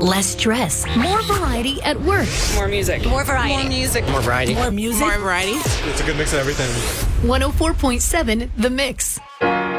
Less stress. More variety at work. More music. More variety. More music. More variety. More music. More variety. It's a good mix of everything. 104.7 The Mix.